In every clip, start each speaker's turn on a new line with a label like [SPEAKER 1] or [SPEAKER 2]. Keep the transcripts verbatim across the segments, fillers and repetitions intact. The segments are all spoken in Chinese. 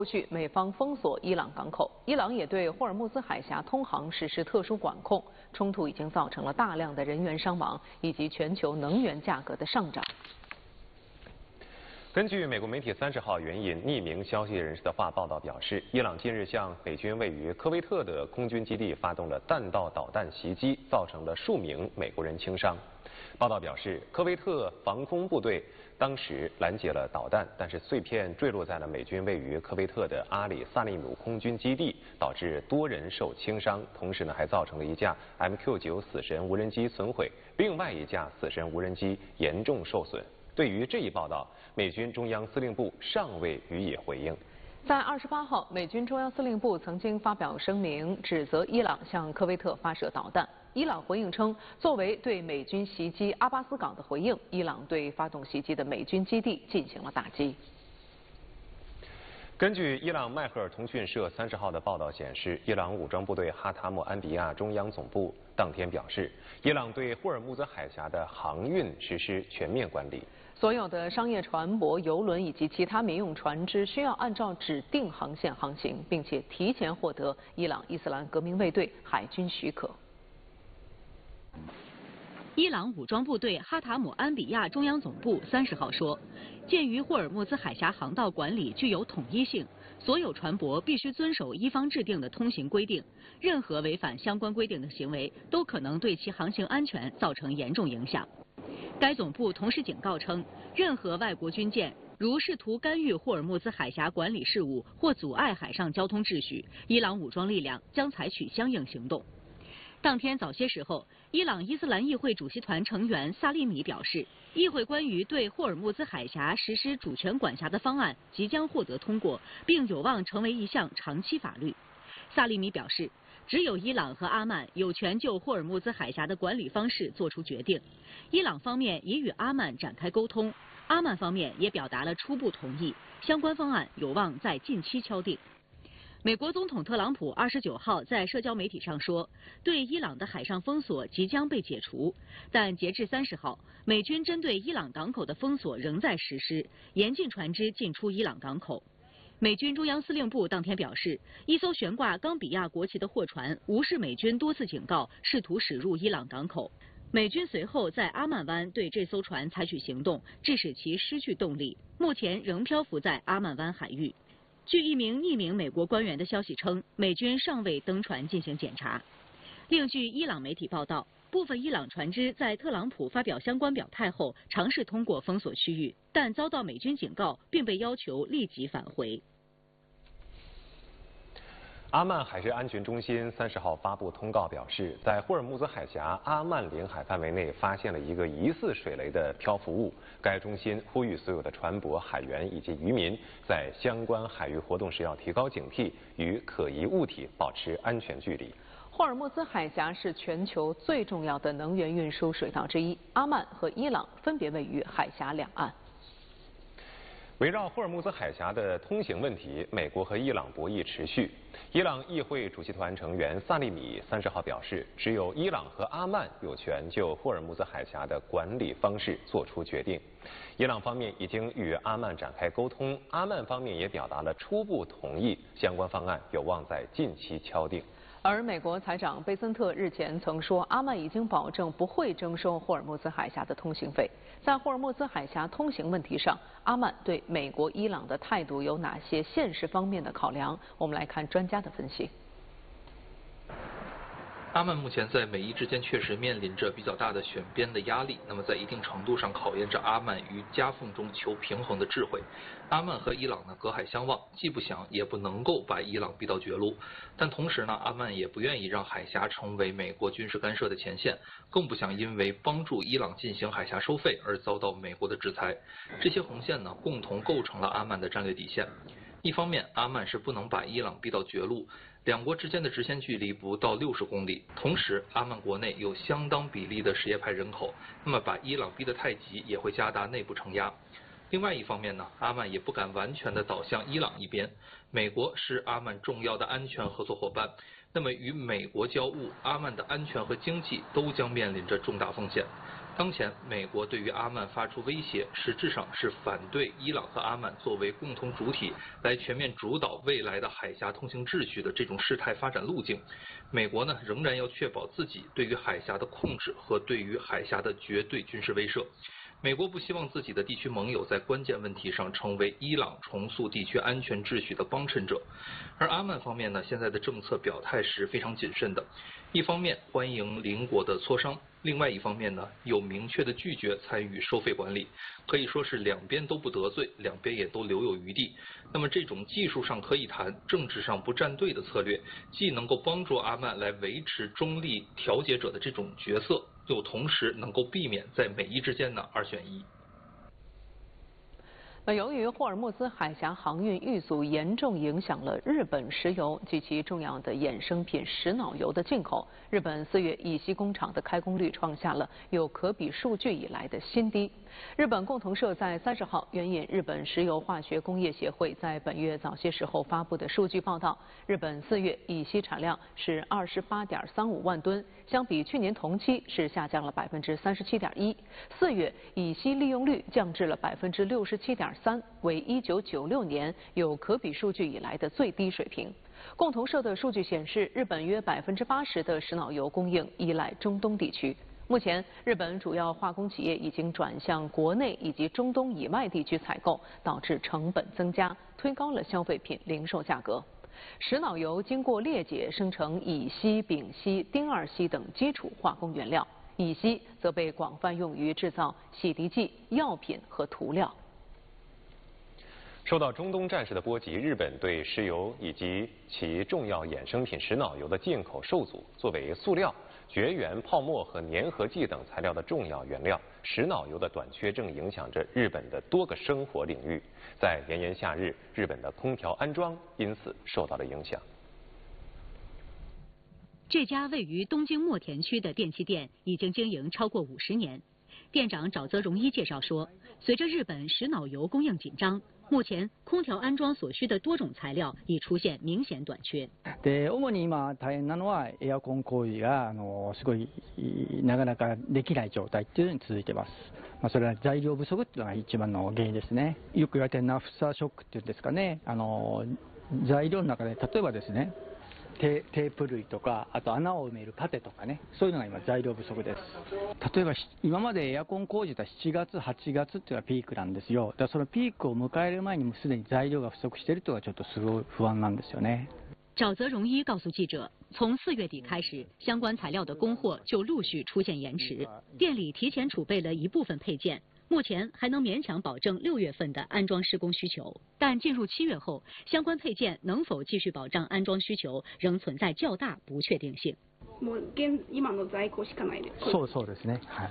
[SPEAKER 1] 后续，美方封锁伊朗港口，伊朗也对霍尔木兹海峡通航实施特殊管控。冲突已经造成了大量的人员伤亡，以及全球能源价格的上涨。
[SPEAKER 2] 根据美国媒体三十号援引匿名消息人士的话报道表示，伊朗近日向美军位于科威特的空军基地发动了弹道导弹袭击，造成了数名美国人轻伤。报道表示，科威特防空部队当时拦截了导弹，但是碎片坠落在了美军位于科威特的阿里萨利姆空军基地，导致多人受轻伤。同时呢，还造成了一架 M Q 九死神无人机损毁，另外一架死神无人机严重受损。对于这一报道，美军中央司令部尚未予以回应。
[SPEAKER 1] 在二十八号，美军中央司令部曾经发表声明，指责伊朗向科威特发射导弹。伊朗回应称，作为对美军袭击阿巴斯港的回应，伊朗对发动袭击的美军基地进行了打击。
[SPEAKER 2] 根据伊朗迈赫尔通讯社三十号的报道显示，伊朗武装部队哈塔姆安比亚中央总部当天表示，伊朗对霍尔木兹海峡的航运实施全面管理。
[SPEAKER 1] 所有的商业船舶、邮轮以及其他民用船只需要按照指定航线航行，并且提前获得伊朗伊斯兰革命卫队海军许可。
[SPEAKER 3] 伊朗武装部队哈塔姆安比亚中央总部三十号说，鉴于霍尔木兹海峡航道管理具有统一性，所有船舶必须遵守伊方制定的通行规定，任何违反相关规定的行为都可能对其航行安全造成严重影响。该总部同时警告称，任何外国军舰如试图干预霍尔木兹海峡管理事务或阻碍海上交通秩序，伊朗武装力量将采取相应行动。当天早些时候，伊朗伊斯兰议会主席团成员萨利米表示，议会关于对霍尔木兹海峡实施主权管辖的方案即将获得通过，并有望成为一项长期法律。萨利米表示，只有伊朗和阿曼有权就霍尔木兹海峡的管理方式作出决定。伊朗方面已与阿曼展开沟通，阿曼方面也表达了初步同意，相关方案有望在近期敲定。美国总统特朗普二十九号在社交媒体上说，对伊朗的海上封锁即将被解除，但截至三十号，美军针对伊朗港口的封锁仍在实施，严禁船只进出伊朗港口。美军中央司令部当天表示，一艘悬挂冈比亚国旗的货船无视美军多次警告，试图驶入伊朗港口。美军随后在阿曼湾对这艘船采取行动，致使其失去动力，目前仍漂浮在阿曼湾海域。据一名匿名美国官员的消息称，美军尚未登船进行检查。另据伊朗媒体报道，部分伊朗船只在特朗普发表相关表态后，尝试通过封锁区域，但遭到美军警告，并被要求立即返回。
[SPEAKER 2] 阿曼海事安全中心三十号发布通告表示，在霍尔木兹海峡阿曼领海范围内发现了一个疑似水雷的漂浮物。该中心呼吁所有的船舶、海员以及渔民在相关海域活动时要提高警惕，与可疑物体保持安全距离。
[SPEAKER 1] 霍尔木兹海峡是全球最重要的能源运输水道之一，阿曼和伊朗分别位于海峡两岸。
[SPEAKER 2] 围绕霍尔木兹海峡的通行问题，美国和伊朗博弈持续。伊朗议会主席团成员萨利米三十号表示，只有伊朗和阿曼有权就霍尔木兹海峡的管理方式做出决定。伊朗方面已经与阿曼展开沟通，阿曼方面也表达了初步同意，相关方案有望在近期敲定。
[SPEAKER 1] 而美国财长贝森特日前曾说，阿曼已经保证不会征收霍尔木兹海峡的通行费。在霍尔木兹海峡通行问题上，阿曼对美国、伊朗的态度有哪些现实方面的考量？我们来看专家的分析。
[SPEAKER 4] 阿曼目前在美伊之间确实面临着比较大的选边的压力，那么在一定程度上考验着阿曼于夹缝中求平衡的智慧。阿曼和伊朗呢隔海相望，既不想也不能够把伊朗逼到绝路，但同时呢，阿曼也不愿意让海峡成为美国军事干涉的前线，更不想因为帮助伊朗进行海峡收费而遭到美国的制裁。这些红线呢，共同构成了阿曼的战略底线。一方面，阿曼是不能把伊朗逼到绝路，两国之间的直线距离不到六十公里，同时阿曼国内有相当比例的什叶派人口，那么把伊朗逼得太急也会加大内部承压。另外一方面呢，阿曼也不敢完全的倒向伊朗一边，美国是阿曼重要的安全合作伙伴，那么与美国交恶，阿曼的安全和经济都将面临着重大风险。 当前，美国对于阿曼发出威胁，实质上是反对伊朗和阿曼作为共同主体来全面主导未来的海峡通行秩序的这种事态发展路径。美国呢，仍然要确保自己对于海峡的控制和对于海峡的绝对军事威慑。美国不希望自己的地区盟友在关键问题上成为伊朗重塑地区安全秩序的帮衬者，而阿曼方面呢，现在的政策表态是非常谨慎的，一方面欢迎邻国的磋商，另外一方面呢，有明确的拒绝参与收费管理，可以说是两边都不得罪，两边也都留有余地。那么这种技术上可以谈，政治上不站队的策略，既能够帮助阿曼来维持中立调解者的这种角色，又同时能够避免在美伊之间呢二选一。
[SPEAKER 1] 那由于霍尔木兹海峡航运遇阻，严重影响了日本石油及其重要的衍生品石脑油的进口。日本四月乙烯工厂的开工率创下了有可比数据以来的新低。日本共同社在三十号援引日本石油化学工业协会在本月早些时候发布的数据报道，日本四月乙烯产量是二十八点三五万吨，相比去年同期是下降了百分之三十七点一。四月乙烯利用率降至了百分之六十七点三，为一九九六年有可比数据以来的最低水平。共同社的数据显示，日本约百分之八十的石脑油供应依赖中东地区。目前，日本主要化工企业已经转向国内以及中东以外地区采购，导致成本增加，推高了消费品零售价格。石脑油经过裂解生成乙烯、丙烯、丁二烯等基础化工原料，乙烯则被广泛用于制造洗涤剂、药品和涂料。
[SPEAKER 2] 受到中东战事的波及，日本对石油以及其重要衍生品石脑油的进口受阻。作为塑料、绝缘泡沫和粘合剂等材料的重要原料，石脑油的短缺正影响着日本的多个生活领域。在炎炎夏日，日本的空调安装因此受到了影响。
[SPEAKER 3] 这家位于东京墨田区的电器店已经经营超过五十年。店长沼泽荣一介绍说，随着日本石脑油供应紧张，目前空调安装所需的多种材料已出现明显短缺。
[SPEAKER 5] で、主に今大変なのはエアコン工事があのすごいなかなかできない状態っていうのに続いてます。まあそれは材料不足っていうのが一番の原因ですね。よく言われてるナフサショックっていうんですかね。あの材料の中で例えばですね。テ, テープ類とか、あと穴を埋めるパテとかね、そういうのが今材料不足です。例えば今までエアコン工事はしちがつ、はちがつっていうのがピークなんですよ。だからそのピークを迎える前にもすでに材料が不足しているというのがちょっとすごい不安なんですよね。
[SPEAKER 3] 沼泽荣一告诉记者，从四月底开始，相关材料的供货就陆续出现延迟，店里提前储备了一部分配件。目前还能勉强保证六月份的安装施工需求，但进入七月后，相关配件能否继续保障安装需求，仍存在较大不确定性。
[SPEAKER 6] もう現今の在庫しかないです。
[SPEAKER 5] そうそうですね。はい。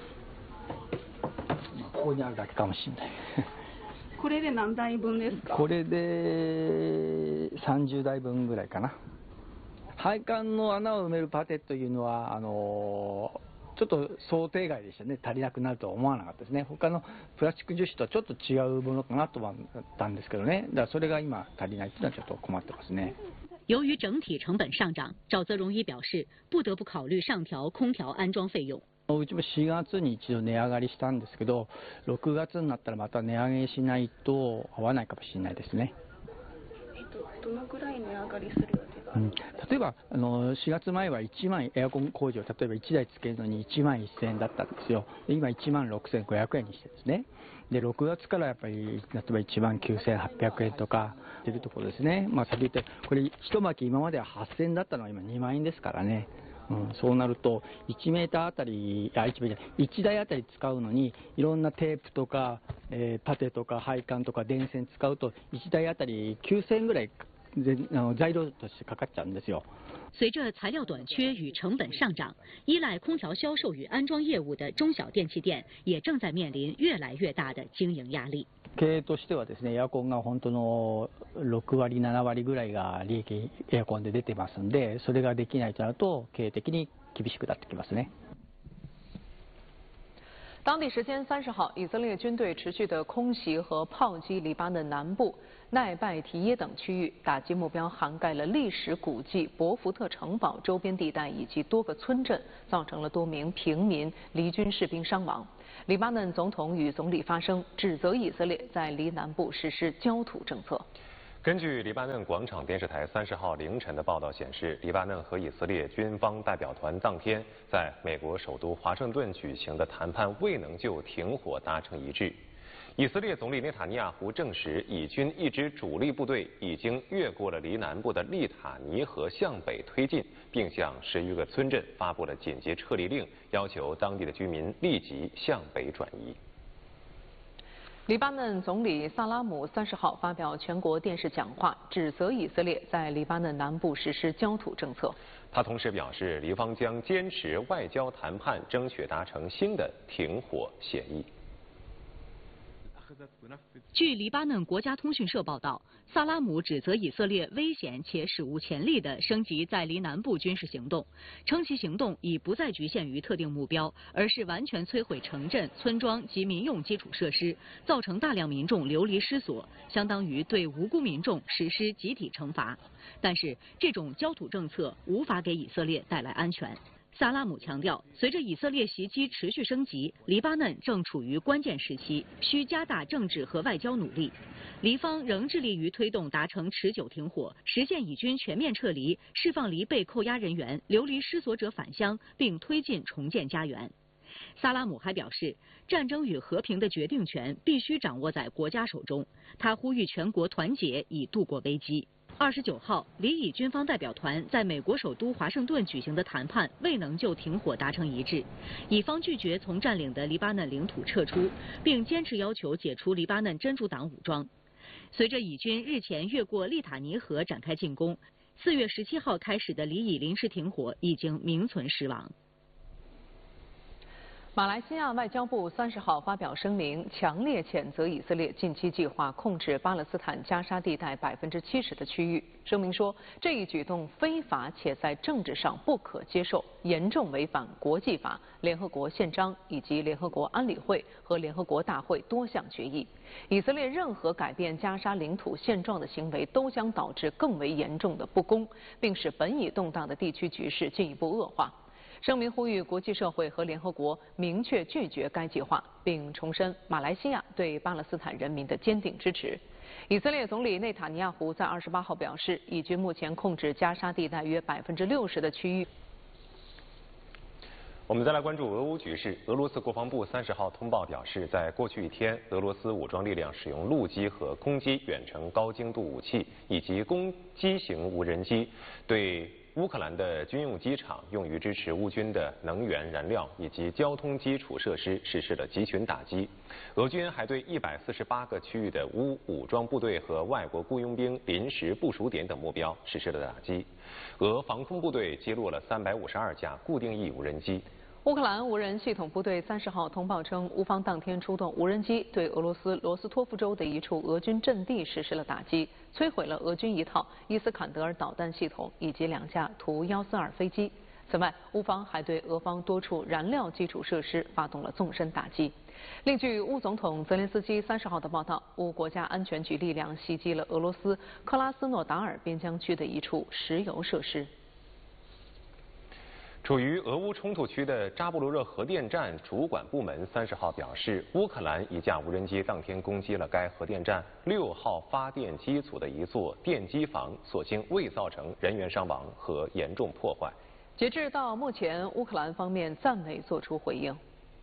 [SPEAKER 5] ここにあるだけかもしれない。
[SPEAKER 6] これで何台分ですか？
[SPEAKER 5] これでさんじゅうだいぶんぐらいかな。配管の穴を埋めるパテというのはあのー。ちょっと想定外でしたね。足りなくなるとは思わなかったですね。他のプラスチック樹脂とはちょっと違うものかなと思ったんですけどね。だからそれが今足りないっていうのはちょっと困ってますね。
[SPEAKER 3] 由于整体成本上涨，沼泽荣一表示不得不考虑上調空調安装費用。
[SPEAKER 5] うちもしがつに一度値上がりしたんですけど、ろくがつになったらまた値上げしないと合わないかもしれないですね。
[SPEAKER 6] えっとどのくらい値上がりする予定があるんですか？
[SPEAKER 5] うん、例えばあのしがつまえはいちまんエアコン工事を例えばいちだいつけるのにいちまんせんえんだったんですよ。で今いちまんろくせんごひゃくえんにしてですね。でろくがつからやっぱり例えばいちまんきゅうせんはっぴゃくえんとか出るところですね。まあ先言ってこれ一巻き今までははっせんえんだったのが今にまんえんですからね。うん、そうなるといちメーターあたりあいちメーターいちだいあたり使うのにいろんなテープとか、えー、パテとか配管とか電線使うといちだいあたりきゅうせんえんぐらい材料としてかかっちゃうんですよ。
[SPEAKER 3] 随着材料短缺与成本上涨，依赖空调销售与安装业务的中小电器店也正在面临越来越大的经营压力。
[SPEAKER 5] 経営としてはですね、エアコンが本当のろくわりななわりぐらいが利益エアコンで出てますんで、それができないとなると経営的に厳しくなってきますね。
[SPEAKER 1] 当地时间三十号，以色列军队持续的空袭和炮击黎巴嫩南部奈拜提耶等区域，打击目标涵盖了历史古迹博福特城堡周边地带以及多个村镇，造成了多名平民、离军士兵伤亡。黎巴嫩总统与总理发声，指责以色列在黎南部实施焦土政策。
[SPEAKER 2] 根据黎巴嫩广场电视台三十号凌晨的报道显示，黎巴嫩和以色列军方代表团当天在美国首都华盛顿举行的谈判未能就停火达成一致。以色列总理内塔尼亚胡证实，以军一支主力部队已经越过了黎南部的利塔尼河向北推进，并向十余个村镇发布了紧急撤离令，要求当地的居民立即向北转移。
[SPEAKER 1] 黎巴嫩总理萨拉姆三十号发表全国电视讲话，指责以色列在黎巴嫩南部实施焦土政策。
[SPEAKER 2] 他同时表示，黎方将坚持外交谈判，争取达成新的停火协议。
[SPEAKER 3] 据黎巴嫩国家通讯社报道，萨拉姆指责以色列危险且史无前例地升级在黎南部军事行动，称其行动已不再局限于特定目标，而是完全摧毁城镇、村庄及民用基础设施，造成大量民众流离失所，相当于对无辜民众实施集体惩罚。但是，这种焦土政策无法给以色列带来安全。萨拉姆强调，随着以色列袭击持续升级，黎巴嫩正处于关键时期，需加大政治和外交努力。黎方仍致力于推动达成持久停火，实现以军全面撤离，释放黎被扣押人员、流离失所者返乡，并推进重建家园。萨拉姆还表示，战争与和平的决定权必须掌握在国家手中。他呼吁全国团结，以度过危机。二十九号，黎以军方代表团在美国首都华盛顿举行的谈判未能就停火达成一致，以方拒绝从占领的黎巴嫩领土撤出，并坚持要求解除黎巴嫩真主党武装。随着以军日前越过利塔尼河展开进攻，四月十七号开始的黎以临时停火已经名存实亡。
[SPEAKER 1] 马来西亚外交部三十号发表声明，强烈谴责以色列近期计划控制巴勒斯坦加沙地带百分之七十的区域。声明说，这一举动非法且在政治上不可接受，严重违反国际法、联合国宪章以及联合国安理会和联合国大会多项决议。以色列任何改变加沙领土现状的行为，都将导致更为严重的不公，并使本已动荡的地区局势进一步恶化。声明呼吁国际社会和联合国明确拒绝该计划，并重申马来西亚对巴勒斯坦人民的坚定支持。以色列总理内塔尼亚胡在二十八号表示，以军目前控制加沙地带约百分之六十的区域。
[SPEAKER 2] 我们再来关注俄乌局势。俄罗斯国防部三十号通报表示，在过去一天，俄罗斯武装力量使用陆基和空基远程高精度武器以及攻击型无人机，对乌克兰的军用机场、用于支持乌军的能源、燃料以及交通基础设施实施了集群打击。俄军还对一百四十八个区域的乌武装部队和外国雇佣兵临时部署点等目标实施了打击。俄防空部队击落了三百五十二架固定翼无人机。
[SPEAKER 1] 乌克兰无人系统部队三十号通报称，乌方当天出动无人机对俄罗斯罗斯托夫州的一处俄军阵地实施了打击，摧毁了俄军一套伊斯坎德尔导弹系统以及两架图幺四二飞机。此外，乌方还对俄方多处燃料基础设施发动了纵深打击。另据乌总统泽连斯基三十号的报道，乌国家安全局力量袭击了俄罗斯克拉斯诺达尔边疆区的一处石油设施。
[SPEAKER 2] 处于俄乌冲突区的扎波罗热核电站主管部门三十号表示，乌克兰一架无人机当天攻击了该核电站六号发电机组的一座电机房，所幸未造成人员伤亡和严重破坏。
[SPEAKER 1] 截至到目前，乌克兰方面暂未作出回应。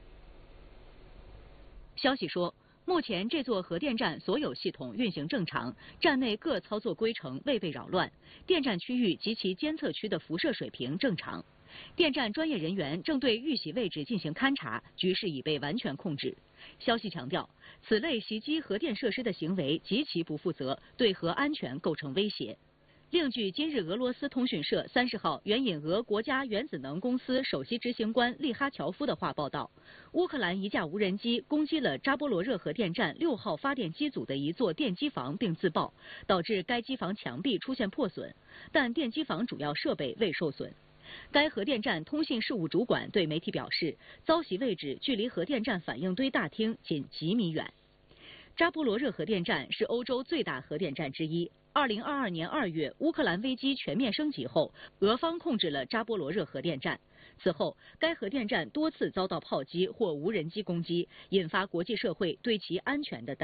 [SPEAKER 3] 消息说，目前这座核电站所有系统运行正常，站内各操作规程未被扰乱，电站区域及其监测区的辐射水平正常。电站专业人员正对遇袭位置进行勘查，局势已被完全控制。消息强调，此类袭击核电设施的行为极其不负责，对核安全构成威胁。另据今日俄罗斯通讯社三十号援引俄国家原子能公司首席执行官利哈乔夫的话报道，乌克兰一架无人机攻击了扎波罗热核电站六号发电机组的一座电机房并自爆，导致该机房墙壁出现破损，但电机房主要设备未受损。 该核电站通信事务主管对媒体表示，遭袭位置距离核电站反应堆大厅仅几米远。扎波罗热核电站是欧洲最大核电站之一。二零二二年二月，乌克兰危机全面升级后，俄方控制了扎波罗热核电站。此后，该核电站多次遭到炮击或无人机攻击，引发国际社会对其安全的担忧。